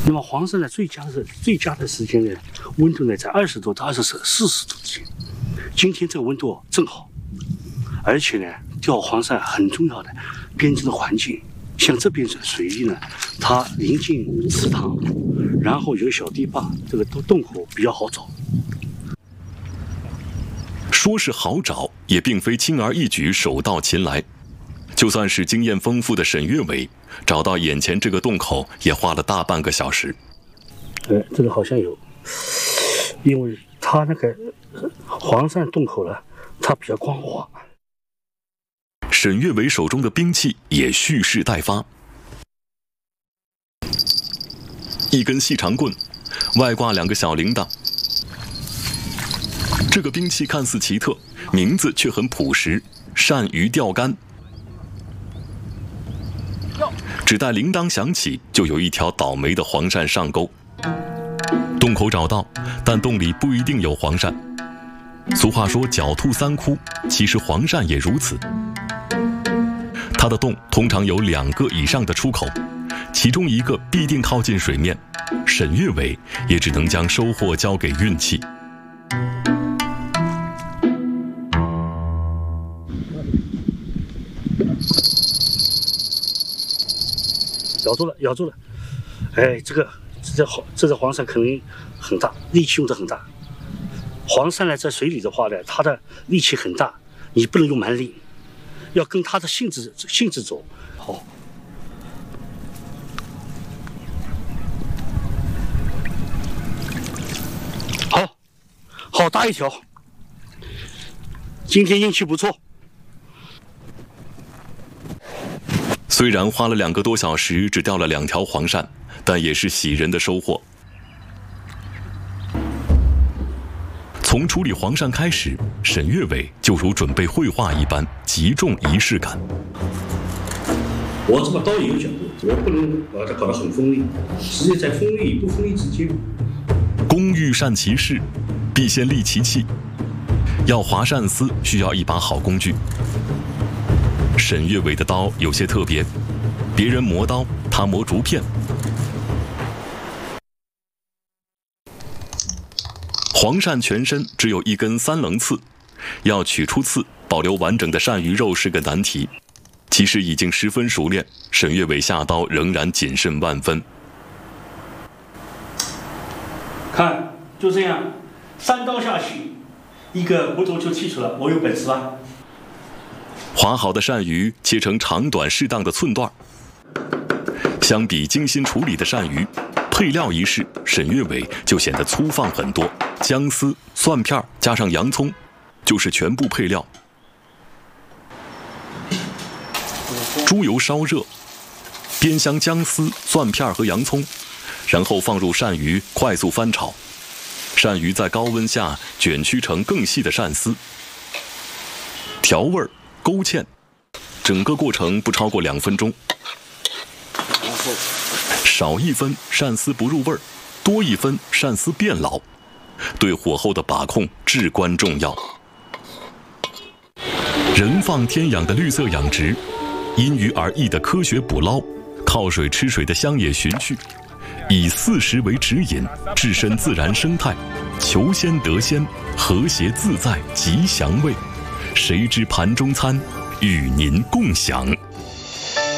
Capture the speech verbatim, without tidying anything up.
那么黄鳝呢，最佳的最佳的时间呢，温度呢在二十度到二十四十度之间。今天这个温度正好，而且呢，钓黄鳝很重要的边境的环境，像这边的水域呢，它临近池塘，然后有小堤坝，这个洞口比较好找。 说是好找，也并非轻而易举手到擒来。就算是经验丰富的沈月伟，找到眼前这个洞口也花了大半个小时。 呃，这个好像有，因为它那个黄鳝洞口呢，它比较光滑。 沈月伟手中的兵器也蓄势待发，一根细长棍，外挂两个小铃铛。这个兵器看似奇特，名字却很朴实——鳝鱼钓竿。只待铃铛响起，就有一条倒霉的黄鳝上钩。洞口找到，但洞里不一定有黄鳝。俗话说“狡兔三窟”，其实黄鳝也如此。它的洞通常有两个以上的出口，其中一个必定靠近水面。沈月伟也只能将收获交给运气。 咬住了，咬住了！哎，这个这黄这只黄鳝肯定很大，力气用的很大。黄鳝呢，在水里的话呢，它的力气很大，你不能用蛮力，要跟它的性质性质走。好，好，好大一条！今天运气不错。 虽然花了两个多小时，只钓了两条黄鳝，但也是喜人的收获。从处理黄鳝开始，沈月伟就如准备绘画一般，极重仪式感。 我这把刀也有角度，我不能把它搞得很锋利，实际在锋利与不锋利之间。 工欲善其事，必先利其器。要划鳝丝，需要一把好工具。沈月伟的刀有些特别，别人磨刀，他磨竹片。黄鳝全身只有一根三棱刺，要取出刺，保留完整的鳝鱼肉是个难题。其实已经十分熟练，沈月伟下刀仍然谨慎万分。 看，就这样，三刀下去，一个骨头就剔除了，我有本事吧？ 划好的鳝鱼切成长短适当的寸段。相比精心处理的鳝鱼，配料一试，沈月伟就显得粗放很多。姜丝、蒜片加上洋葱，就是全部配料。猪油烧热，煸香姜丝、蒜片和洋葱，然后放入鳝鱼，快速翻炒。鳝鱼在高温下卷曲成更细的鳝丝，调味儿。勾芡，整个过程不超过两分钟。少一分鳝丝不入味儿，多一分鳝丝变老，对火候的把控至关重要。人放天养的绿色养殖，因鱼而异的科学捕捞，靠水吃水的乡野循序，以四时为指引，置身自然生态，求鲜得鲜，和谐自在，吉祥味。谁知盘中餐，与您共享。